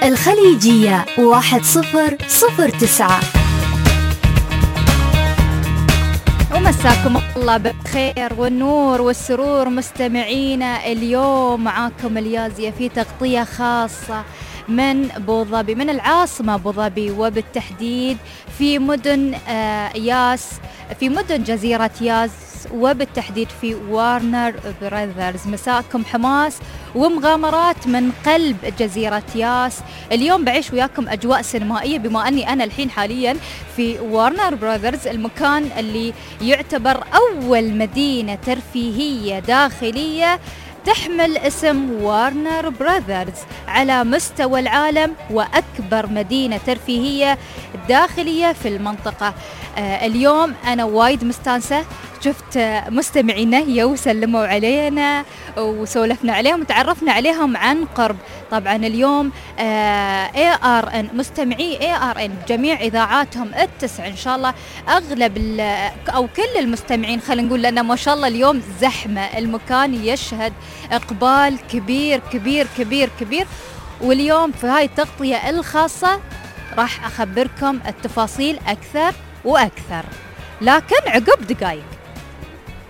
الخليجية 1009. ومساكم الله بالخير والنور والسرور مستمعينا. اليوم معاكم اليازية في تغطية خاصة من أبو ظبي، من العاصمة أبو ظبي، وبالتحديد في مدن في مدن جزيرة ياس، وبالتحديد في وارنر براذرز. مساءكم حماس ومغامرات من قلب جزيرة ياس. اليوم بعيش وياكم أجواء سينمائية، بما أني أنا الحين حاليا في وارنر براذرز، المكان اللي يعتبر أول مدينة ترفيهية داخلية تحمل اسم وارنر براذرز على مستوى العالم، وأكبر مدينة ترفيهية داخلية في المنطقة. اليوم أنا وايد مستانسة، شفت مستمعينا يو سلموا علينا وسولفنا عليهم وتعرفنا عليهم عن قرب. طبعا اليوم ARN مستمعي ARN جميع إذاعاتهم التسع إن شاء الله، أغلب أو كل المستمعين خلينا نقول، لأن ما شاء الله اليوم زحمة، المكان يشهد إقبال كبير كبير كبير كبير. واليوم في هاي التغطية الخاصة راح أخبركم التفاصيل أكثر وأكثر، لكن عقب دقايق.